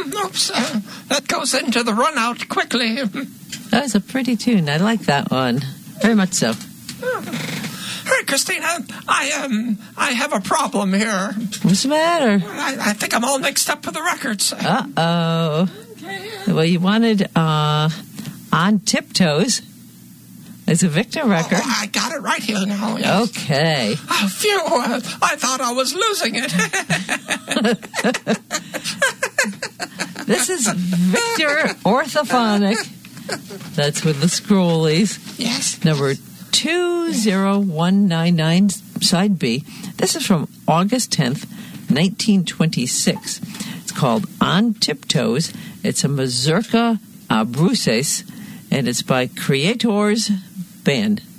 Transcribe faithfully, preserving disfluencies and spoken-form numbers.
oops, uh, that goes into the run out quickly. That was a pretty tune. I like that one. Very much so. Hey, Christina, I um, I have a problem here. What's the matter? I, I think I'm all mixed up with the records. Uh-oh. Well, you wanted uh, On Tiptoes. It's a Victor record. Oh, I got it right here now. Yes. Okay. Oh, phew, uh, I thought I was losing it. This is Victor Orthophonic. That's with the Scrollies. Yes. Number two zero one nine nine, side B. This is from August tenth, nineteen twenty-six. It's called On Tiptoes. It's a mazurka a bruces, and it's by Creators Band.